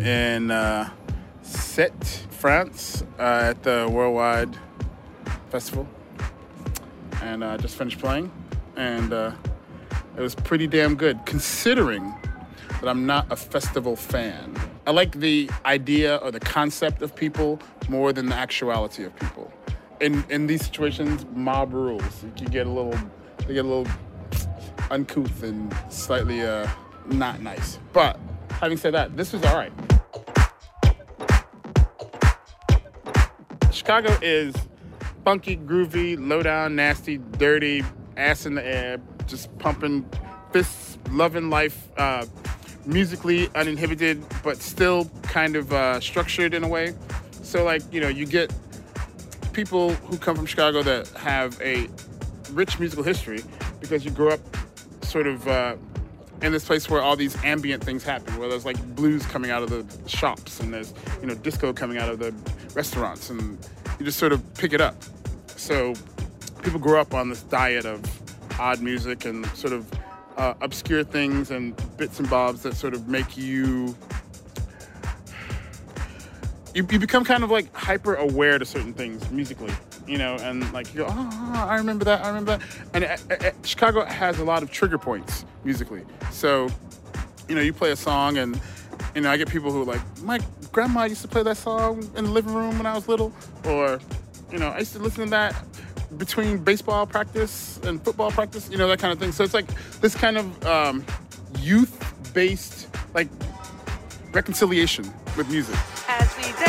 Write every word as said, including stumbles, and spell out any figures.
in uh, Sète, France, uh, at the Worldwide Festival, and I uh, just finished playing, and uh, it was pretty damn good, considering that I'm not a festival fan. I like the idea or the concept of people more than the actuality of people. In in these situations, mob rules. You get a little, they get a little uncouth and slightly uh, not nice. But having said that, this was all right. Chicago is funky, groovy, low down, nasty, dirty, ass in the air, just pumping fists, loving life, uh, musically uninhibited, but still kind of uh, structured in a way. So, like, you know, you get people who come from Chicago that have a rich musical history because you grew up sort of uh, in this place where all these ambient things happen, where there's like blues coming out of the shops and there's, you know, disco coming out of the restaurants, and you just sort of pick it up. So people grow up on this diet of odd music and sort of uh, obscure things and bits and bobs that sort of make you, you, you become kind of like hyper aware to certain things musically, you know, and like you go, oh, I remember that, I remember that. And uh, uh, Chicago has a lot of trigger points musically. So, you know, you play a song and, you know, I get people who are like, my grandma used to play that song in the living room when I was little, or, you know, I used to listen to that between baseball practice and football practice, you know, that kind of thing. So it's like this kind of um, youth-based, like, reconciliation with music.